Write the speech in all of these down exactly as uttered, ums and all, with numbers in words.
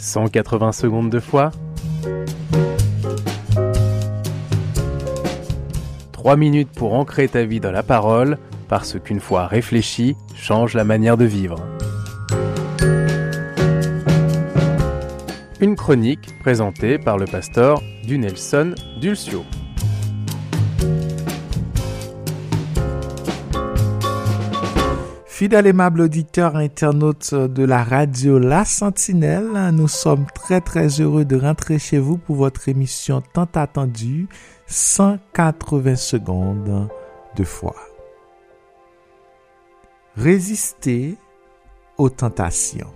cent quatre-vingts secondes de foi. trois minutes pour ancrer ta vie dans la parole, parce qu'une foi réfléchie change la manière de vivre. Une chronique présentée par le pasteur Dunelson Dulcio. Fidèles aimables auditeurs internautes de la radio La Sentinelle, nous sommes très très heureux de rentrer chez vous pour votre émission tant attendue, cent quatre-vingts secondes de foi. Résister aux tentations.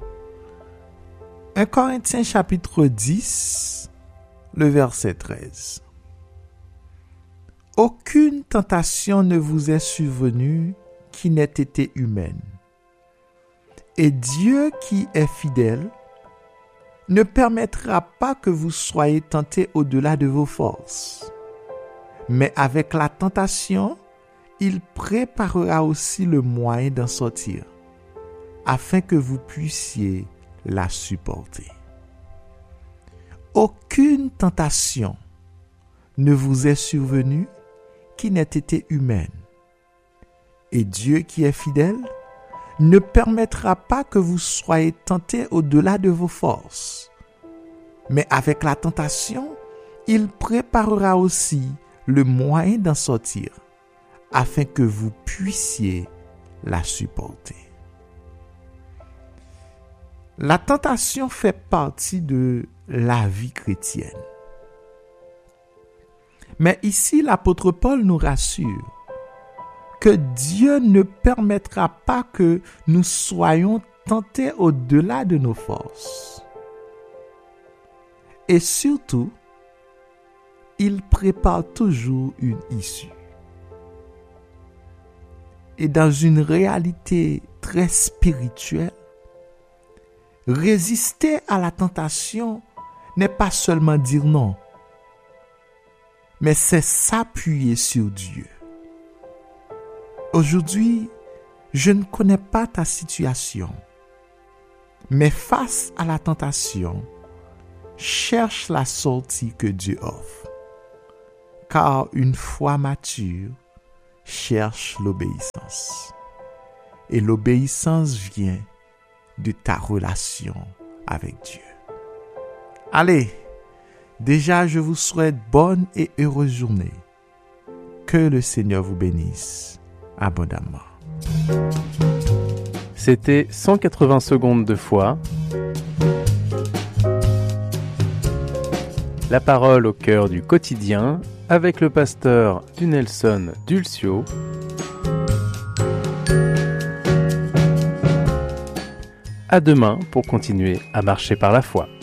un Corinthiens chapitre dix, le verset treize. Aucune tentation ne vous est survenue qui n'ait été humaine. Et Dieu qui est fidèle ne permettra pas que vous soyez tentés au-delà de vos forces. Mais avec la tentation, il préparera aussi le moyen d'en sortir, afin que vous puissiez la supporter. Aucune tentation ne vous est survenue qui n'ait été humaine. Et Dieu qui est fidèle ne permettra pas que vous soyez tentés au-delà de vos forces. Mais avec la tentation, il préparera aussi le moyen d'en sortir, afin que vous puissiez la supporter. La tentation fait partie de la vie chrétienne. Mais ici, l'apôtre Paul nous rassure que Dieu ne permettra pas que nous soyons tentés au-delà de nos forces. Et surtout, il prépare toujours une issue. Et dans une réalité très spirituelle, résister à la tentation n'est pas seulement dire non, mais c'est s'appuyer sur Dieu. Aujourd'hui, je ne connais pas ta situation, mais face à la tentation, cherche la sortie que Dieu offre. Car une foi mature cherche l'obéissance. Et l'obéissance vient de ta relation avec Dieu. Allez, déjà je vous souhaite bonne et heureuse journée. Que le Seigneur vous bénisse abondamment. C'était cent quatre-vingts secondes de foi. La parole au cœur du quotidien avec le pasteur Dunelson Dulcio. À demain pour continuer à marcher par la foi.